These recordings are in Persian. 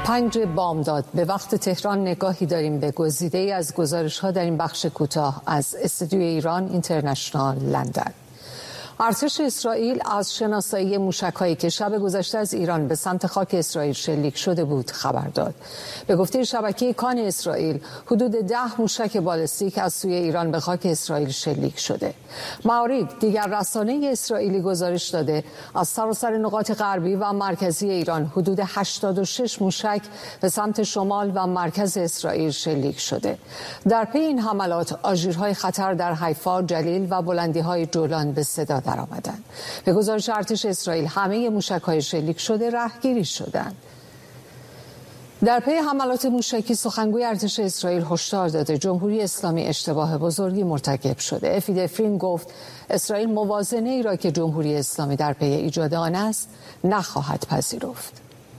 5 بامداد به وقت تهران نگاهی داریم به گزیده‌ای از گزارش‌ها در این بخش کوتاه از استودیوی ایران اینترنشنال لندن. ارتش اسرائیل از شناسایی موشک‌هایی که شب گذشته از ایران به سمت خاک اسرائیل شلیک شده بود خبر داد. به گفته شبکه کان اسرائیل، حدود 10 موشک بالستیک از سوی ایران به خاک اسرائیل شلیک شده. معارف دیگر رسانه اسرائیلی گزارش داده از سراسر نقاط غربی و مرکزی ایران حدود 86 موشک به سمت شمال و مرکز اسرائیل شلیک شده. در پی این حملات آژیرهای خطر در حیفا، جلیل و بلندی‌های جولان به صدا درآمدند. به گزارش ارتش اسرائیل همه موشک‌های شلیک شده رهگیری شدند. در پی حملات موشکی سخنگوی ارتش اسرائیل هشدار داده جمهوری اسلامی اشتباه بزرگی مرتکب شده. افی دفرین گفت اسرائیل موازنه ای را که جمهوری اسلامی در پی ایجاد آن است نخواهد پذیرفت.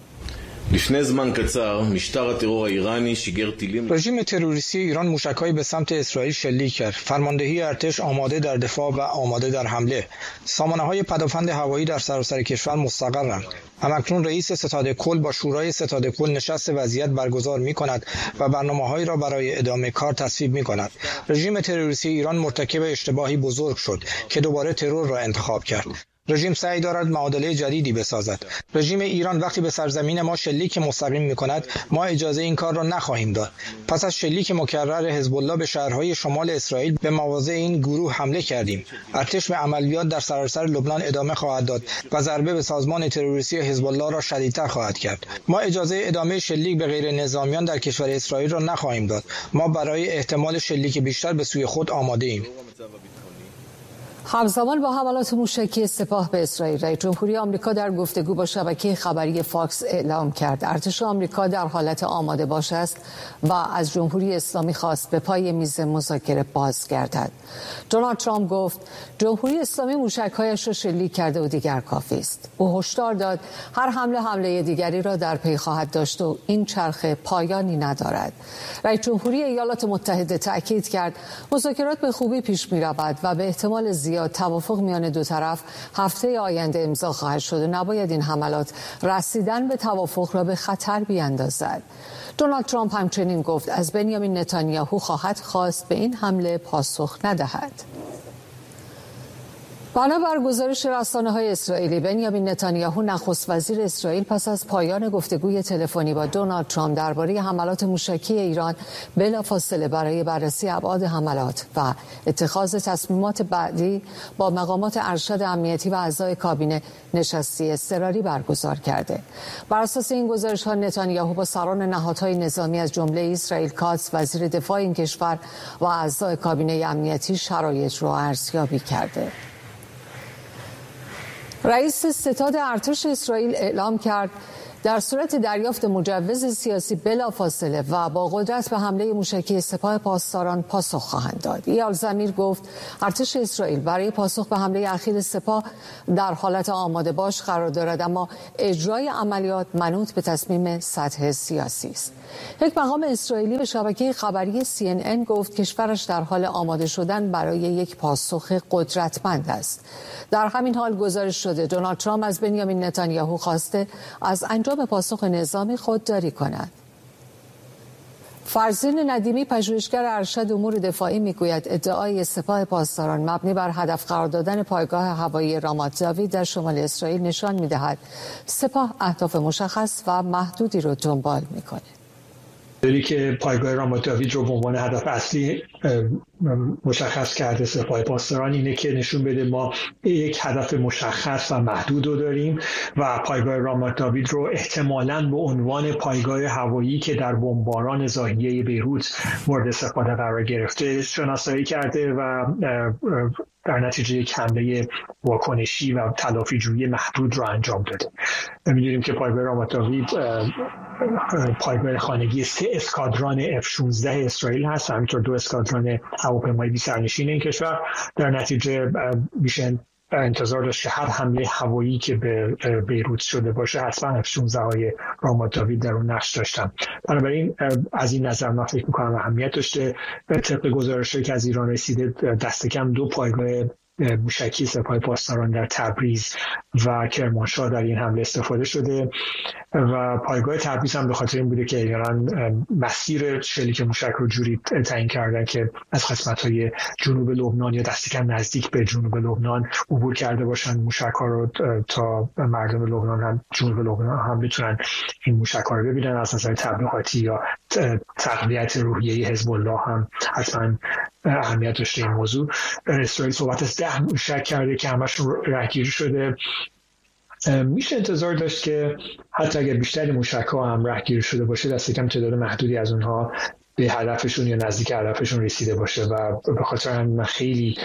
رژیم تروریستی ایران موشک‌هایی به سمت اسرائیل شلیک کرد. فرماندهی ارتش آماده در دفاع و آماده در حمله. سامانه‌های پدافند هوایی در سراسر کشور مستقرند. همکنون رئیس ستاد کل با شورای ستاد کل نشست وضعیت برگزار می‌کند و برنامه‌هایی را برای ادامه کار تصویب می‌کند. رژیم تروریستی ایران مرتکب اشتباهی بزرگ شد که دوباره ترور را انتخاب کرد. رژیم سعی دارد معادله جدیدی بسازد. رژیم ایران وقتی به سرزمین ما شلیک مستقیم می‌کند، ما اجازه این کار را نخواهیم داد. پس از شلیک مکرر حزب الله به شهرهای شمال اسرائیل به مواضع این گروه حمله کردیم. ارتش به عملیات در سراسر لبنان ادامه خواهد داد و ضربه به سازمان تروریستی حزب الله را شدیدتر خواهد کرد. ما اجازه ادامه شلیک به غیر نظامیان در کشور اسرائیل را نخواهیم داد. ما برای احتمال شلیک بیشتر به سوی خود آماده ایم. همزمان با حملات موشکی سپاه به اسرائیل، رئیس جمهوری آمریکا در گفتگو با شبکه خبری فاکس اعلام کرد ارتش آمریکا در حالت آماده باش است و از جمهوری اسلامی خواست به پای میز مذاکره بازگردد. دونالد ترامپ گفت جمهوری اسلامی موشک‌هایش را شلیک کرده و دیگر کافی است. او هشدار داد هر حمله دیگری را در پی خواهد داشت و این چرخه پایانی ندارد. رئیس جمهوری ایالات متحده تاکید کرد مذاکرات به خوبی پیش می‌رود و به احتمال زیاد توافق میان دو طرف هفته آینده امضا خواهد شد و نباید این حملات رسیدن به توافق را به خطر بیاندازد. دونالد ترامپ همچنین گفت از بنیامین نتانیاهو خواهد خواست به این حمله پاسخ ندهد. بنابر گزارش رسانه‌های اسرائیلی، بنیامین نتانیاهو نخست وزیر اسرائیل پس از پایان گفتگوی تلفنی با دونالد ترامپ درباره حملات موشکی ایران بلافاصله برای بررسی ابعاد حملات و اتخاذ تصمیمات بعدی با مقامات ارشد امنیتی و اعضای کابینه نشستی اضطراری برگزار کرده. بر اساس این گزارش‌ها نتانیاهو با سران نهادهای نظامی از جمله اسرائیل کاتس وزیر دفاع این کشور و اعضای کابینه امنیتی شرایط را ارزیابی کرده. رئیس ستاد ارتش اسرائیل اعلام کرد در صورت دریافت مجوز سیاسی بلافاصله و با قدرت به حمله موشکی سپاه پاسداران پاسخ خواهند داد. ایال زمیر گفت ارتش اسرائیل برای پاسخ به حمله اخیر سپاه در حالت آماده باش قرار دارد، اما اجرای عملیات منوط به تصمیم سطح سیاسی است. یک مقام اسرائیلی به شبکه خبری CNN گفت کشورش در حال آماده شدن برای یک پاسخ قدرتمند است. در همین حال گزارش شده دونالد ترامپ از بنیامین نتانیاهو خواسته از انجام پاسخ نظامی خودداری کند. فرزین ندیمی پژوهشگر ارشد امور دفاعی میگوید ادعای سپاه پاسداران مبنی بر هدف قرار دادن پایگاه هوایی رامات داوید در شمال اسرائیل نشان می‌دهد سپاه اهداف مشخص و محدودی را دنبال می‌کند. دلیلی که پایگاه رامات داوید رو به عنوان هدف اصلی مشخص کرده سپاه پاسداران اینه که نشون بده ما یک هدف مشخص و محدود رو داریم و پایگاه رامات داوید رو احتمالاً به عنوان پایگاه هوایی که در بمباران ضاحیه بیروت مورد استفاده قرار گرفته شناسایی کرده و در نتیجه یک حمله واکنشی و تلافی جویی محدود رو انجام داده. می‌دونیم که پایگاه رامات داوید پایگاه خانگی 3 اسکادران F-16 اسرائیل هست، همینطور 2 اسکادران هواپیمای بی‌سرنشین این کشور. در نتیجه میشه انتظار داشت که هر حمله هوایی که به بیروت شده باشه حتما F-16 های رامات داوید در اون نقش داشتن. بنابراین از این نظر من فکر می‌کنم اهمیت داشته. طبق گزارش‌هایی که از ایران رسیده دست کم 2 پایگاه موشکی سپاه پاسداران در تبریز و کرمانشاه در این حمله استفاده شده و پایگاه تبریز هم به خاطر این بوده که ایران مسیر شلیک موشک رو جوری تعیین کردن که از قسمت‌های جنوب لبنان یا دستی کم نزدیک به جنوب لبنان عبور کرده باشن موشک‌ها رو تا مردم لبنان هم جنوب لبنان هم بتونن این موشک‌ها رو ببینن. از نظر تبلیغاتی یا تقویت روحیه حزب الله هم حتما اهمیت داشته این موضوع. اسرائیل صحبت از 10 موشک کرده که همشون رهگیری شده. میشه انتظار داشت که حتی اگر بیشتری موشک‌ها هم رهگیری شده باشه دست کم تعداد محدودی از اونها به هدفشون یا نزدیک هدفشون رسیده باشه و به خاطر همین من خیلی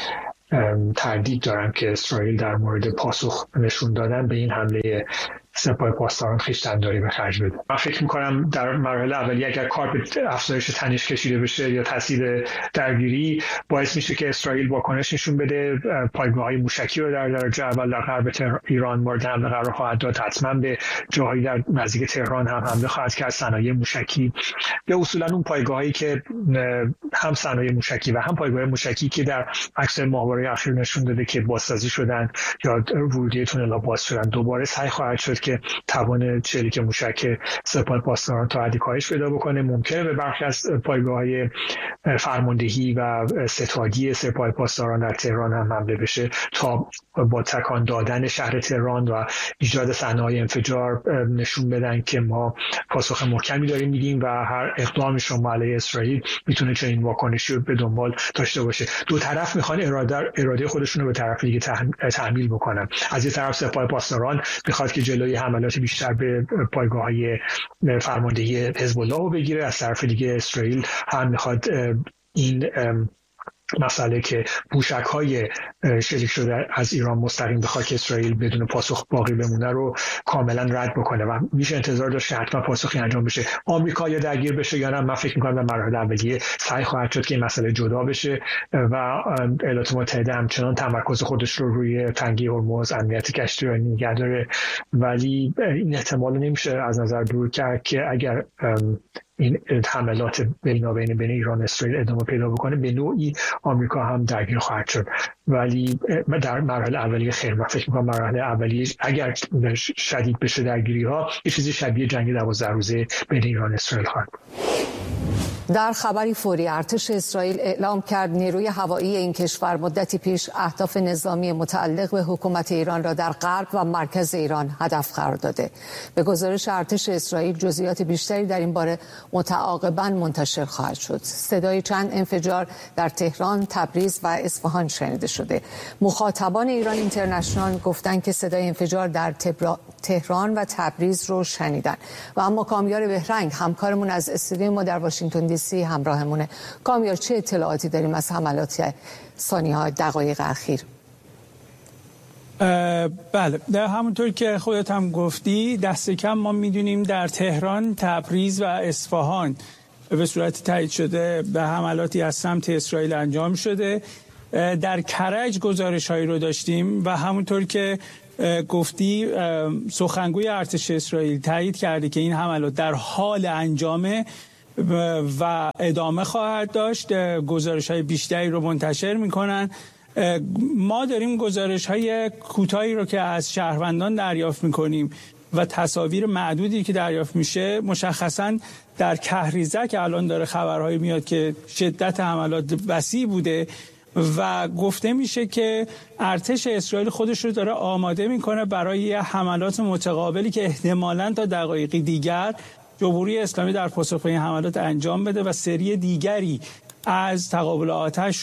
تردید دارم که اسرائیل در مورد پاسخ نشون دادن به این حمله سپاه پاسداران خویشتن‌داری به خرج بده. من فکر می‌کنم در مرحله اولیه اگر کار به افزایش تنش کشیده بشه یا تاثیر درگیری باعث میشه که اسرائیل واکنش نشون بده، پایگاه‌های موشکی رو در درجه اول در غرب ایران مورد حمله قرار خواهد داد، حتما به جاهایی در نزدیک تهران هم حمله خواهد کرد، صنایع موشکی یا اصولا اون پایگاهایی که هم صنایع موشکی و هم پایگاه موشکی که در عکس ماهواره اخیر نشون داده که بازسازی شدن یا ورودی تونل‌ها باز شدن، دوباره سعی خواهد شد که توان شلیک موشک سپاه پاسداران تا حدی کاهش پیدا بکنه. ممکنه به برخی از پایگاه‌های فرماندهی و ستادی سپاه پاسداران در تهران هم حمله بشه تا با تکان دادن شهر تهران و ایجاد صحنه‌های انفجار نشون بدن که ما پاسخ محکمی داریم میدیم و هر اقدام شما علیه اسرائیل میتونه چنین واکنشی رو به دنبال داشته باشه. دو طرف میخوان اراده خودشون رو به طرف دیگه تحمیل بکنن. از یه طرف سپاه پاسداران میخواد که جلوی حملات بیشتر به پایگاه‌های فرماندهی حزب الله رو بگیره، از طرف دیگه اسرائیل هم میخواد این مسئله که موشک‌های شلیک شده از ایران مستقیم به خاک اسرائیل بدون پاسخ باقی بمونه رو کاملا رد بکنه و میشه انتظار داشت که حتما پاسخی انجام بشه. آمریکا یا درگیر بشه یا نه، من فکر می‌کنم در مرحله اولیه سعی خواهد شد که این مسئله جدا بشه و ایالات متحده همچنان تمرکز خودش رو روی تنگه هرمز، امنیت کشتیرانی نگه داره، ولی این احتمال نمیشه از نظر دور کرد که اگر این حملات بین ایران و اسرائیل ادامه پیدا بکنه به نوعی آمریکا هم درگیر خواهد شد. ولی در مرحله اولیه خیر، من فکر می‌کنم مرحله اولیه اگر شدید بشه درگیری‌ها یه چیزی شبیه جنگ 12 روزه بین ایران و اسرائیل خواهد بود. در خبری فوری ارتش اسرائیل اعلام کرد نیروی هوایی این کشور مدتی پیش اهداف نظامی متعلق به حکومت ایران را در غرب و مرکز ایران هدف قرار داده. به گزارش ارتش اسرائیل جزئیات بیشتری در این باره متعاقباً منتشر خواهد شد. صدای چند انفجار در تهران، تبریز و اصفهان شنیده شده. مخاطبان ایران اینترنشنال گفتند که صدای انفجار در تهران و تبریز رو شنیدن و اما کامیار بهرنگ همکارمون از استودیوی ما در واشنگتن دی سی همراهمونه. کامیار، چه اطلاعاتی داریم از حملات ثانیه‌های دقایق اخیر؟ بله، همونطور که خودت هم گفتی دست کم ما میدونیم در تهران، تبریز و اصفهان به صورت تایید شده به حملاتی از سمت اسرائیل انجام شده. در کرج گزارش‌هایی رو داشتیم و همونطور که گفتی سخنگوی ارتش اسرائیل تایید کرده که این حملات در حال انجامه و ادامه خواهد داشت. گزارش‌های بیشتری رو منتشر می‌کنن. ما داریم گزارش‌های کوتاهی رو که از شهروندان دریافت می‌کنیم و تصاویر معدودی که دریافت میشه. مشخصاً در کهریزه که الان داره خبرهایی میاد که شدت حملات وسیع بوده و گفته میشه که ارتش اسرائیل خودش رو داره آماده میکنه برای حملات متقابلی که احتمالاً تا دقایقی دیگر جمهوری اسلامی در پاسخ به این حملات انجام بده و سری دیگری از تقابل آتش